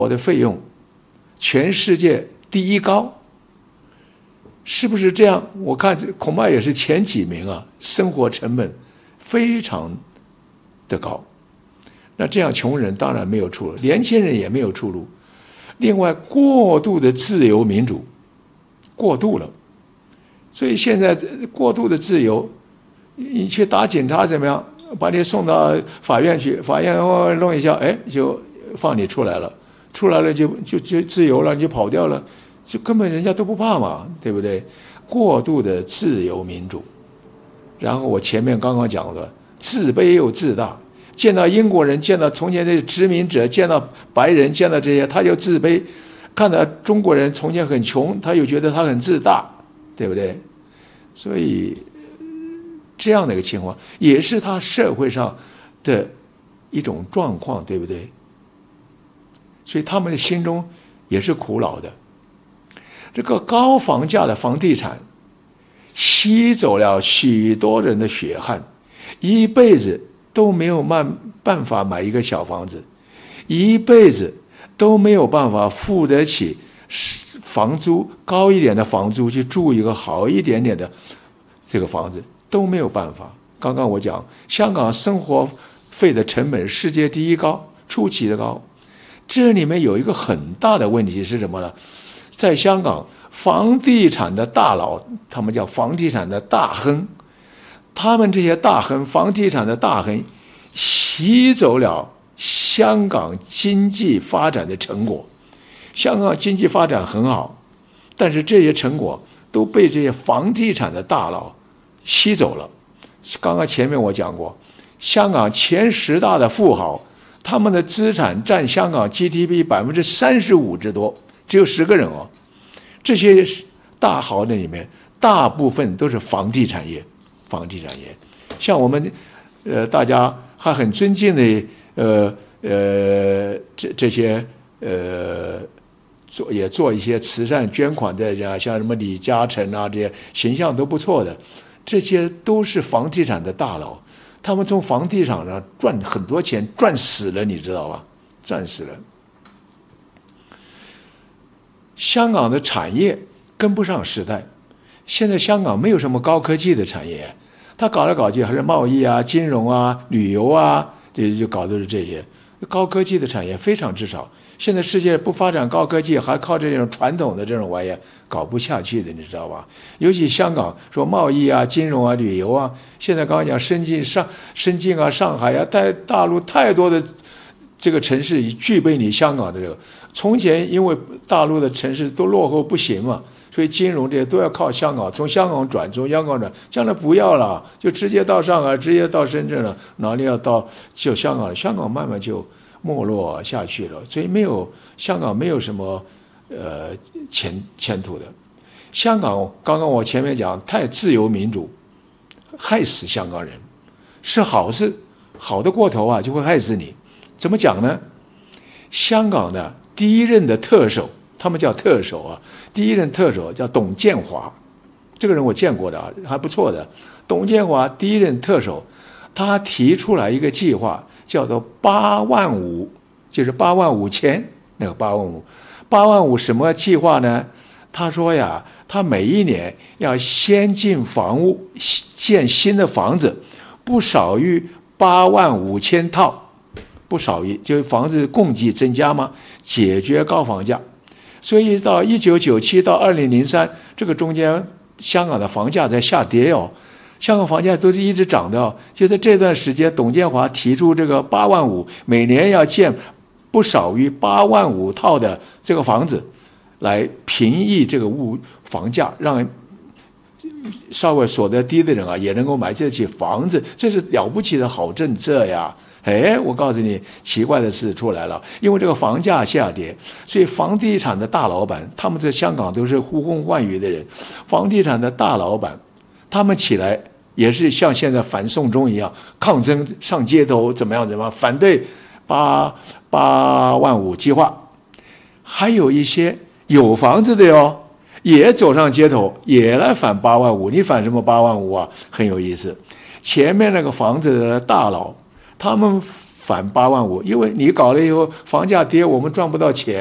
我的费用全世界第一高，是不是这样？我看恐怕也是前几名啊，生活成本非常的高。那这样穷人当然没有出路，年轻人也没有出路。另外，过度的自由民主，过度了，所以现在过度的自由，你去打警察怎么样？把你送到法院去，法院弄一下，哎，就放你出来了，出来了就自由了，你就跑掉了，就根本人家都不怕嘛，对不对？过度的自由民主，然后我前面刚刚讲的，自卑又自大，见到英国人，见到从前的殖民者，见到白人，见到这些，他就自卑；看到中国人从前很穷，他又觉得他很自大，对不对？所以这样的一个情况，也是他社会上的一种状况，对不对？所以他们的心中也是苦恼的。这个高房价的房地产吸走了许多人的血汗，一辈子都没有办法买一个小房子，一辈子都没有办法付得起房租高一点的房租，去住一个好一点点的这个房子，都没有办法。刚刚我讲，香港生活费的成本世界第一高，出奇的高。这里面有一个很大的问题是什么呢？在香港，房地产的大佬，他们叫房地产的大亨，他们这些大亨，房地产的大亨，吸走了香港经济发展的成果。香港经济发展很好，但是这些成果都被这些房地产的大佬吸走了。刚刚前面我讲过，香港前10大的富豪，他们的资产占香港 GDP 35%之多，只有10个人哦。这些大豪的里面，大部分都是房地产业。像我们大家还很尊敬的这些也做一些慈善捐款的人啊，像什么李嘉诚啊，这些形象都不错的，这些都是房地产的大佬。他们从房地产上赚很多钱，赚死了，你知道吧？赚死了。香港的产业跟不上时代，现在香港没有什么高科技的产业，他搞来搞去还是贸易啊、金融啊、旅游啊，就搞的是这些高科技的产业非常之少。现在世界不发展高科技，还靠这种传统的这种玩意搞不下去的，你知道吧？尤其香港说贸易啊、金融啊、旅游啊，现在刚刚讲深圳啊、上海啊，大陆太多的这个城市已具备你香港的这个。从前因为大陆的城市都落后不行嘛，所以金融这些都要靠香港，从香港转，将来不要了，就直接到上海，直接到深圳了，哪里要到就香港了？香港慢慢就没落下去了，所以香港没有什么前途的。香港刚刚我前面讲太自由民主，害死香港人，是好事，好的过头啊就会害死你。怎么讲呢？香港的第一任的特首，他们叫特首啊，第一任特首叫董建华，这个人我见过的啊，还不错的。董建华第一任特首，他提出来一个计划，叫做8万5，就是8万5千那个8万5，8万5什么计划呢？他说呀，他每一年要先进房屋建新的房子，不少于8万5千套。不少于，就是房子供给增加嘛，解决高房价。所以到1997到2003这个中间，香港的房价在下跌哦，香港房价都是一直涨的哦。就在这段时间，董建华提出这个8万5，每年要建不少于8万5套的这个房子，来平抑这个房价，让稍微所得低的人啊也能够买得起房子，这是了不起的好政策呀。哎，我告诉你，奇怪的事出来了，因为这个房价下跌，所以房地产的大老板，他们在香港都是呼风唤雨的人，房地产的大老板，他们起来也是像现在反送中一样抗争上街头，怎么样反对8万5计划。还有一些有房子的哟，也走上街头，也来反8万5。你反什么8万5啊？很有意思。前面那个房子的大佬，他们返8万5，因为你搞了以后房价跌，我们赚不到钱。